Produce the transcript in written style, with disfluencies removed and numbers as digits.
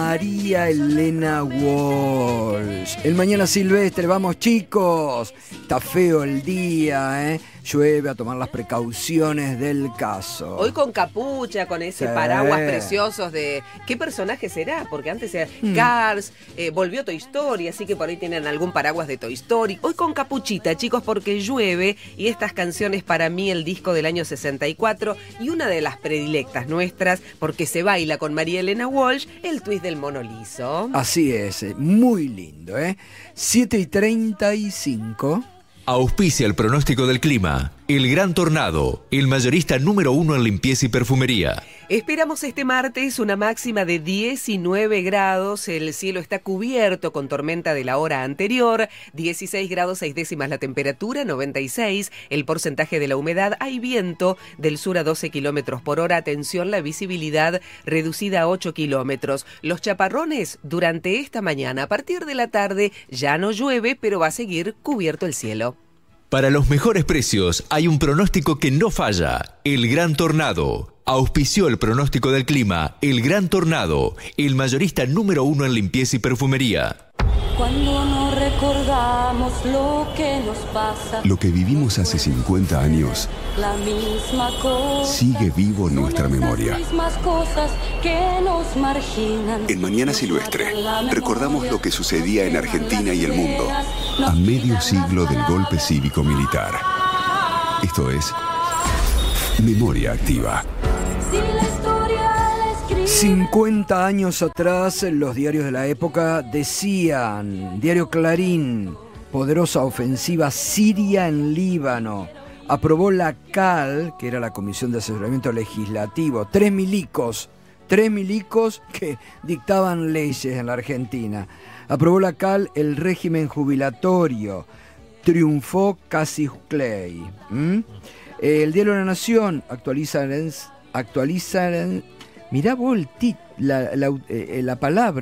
María Elena Walsh. El Mañana Silvestre, vamos chicos. Está feo el día, ¿eh? Llueve, a tomar las precauciones del caso. Hoy con capucha, con ese paraguas preciosos de... ¿Qué personaje será? Porque antes era Cars, volvió Toy Story, así que por ahí tienen algún paraguas de Toy Story. Hoy con capuchita, chicos, porque llueve y estas canciones para mí el disco del año 64 y una de las predilectas nuestras, porque se baila con María Elena Walsh, el twist del mono liso. Así es, muy lindo, ¿eh? 7:35. Auspicia el pronóstico del clima. El Gran Tornado, el mayorista número 1 en limpieza y perfumería. Esperamos este martes una máxima de 19 grados, el cielo está cubierto con tormenta de la hora anterior, 16 grados 6 décimas la temperatura, 96, el porcentaje de la humedad, hay viento del sur a 12 kilómetros por hora, atención, la visibilidad reducida a 8 kilómetros. Los chaparrones durante esta mañana, a partir de la tarde ya no llueve, pero va a seguir cubierto el cielo. Para los mejores precios hay un pronóstico que no falla, el Gran Tornado. Auspició el pronóstico del clima, el Gran Tornado, el mayorista número 1 en limpieza y perfumería. Cuando no recordamos lo que nos pasa, lo que vivimos hace 50 años, la misma cosa, sigue vivo en nuestra memoria. Las mismas cosas que nos marginan. En Mañana Silvestre, recordamos lo que sucedía en Argentina y el mundo a medio siglo del golpe cívico-militar. Esto es Memoria Activa. 50 años atrás, los diarios de la época decían, Diario Clarín, poderosa ofensiva siria en Líbano. Aprobó la CAL, que era la Comisión de Asesoramiento Legislativo, tres milicos que dictaban leyes en la Argentina. Aprobó la CAL el régimen jubilatorio. Triunfó Cassius Clay. El Diario de la Nación actualiza mirá vos la palabra.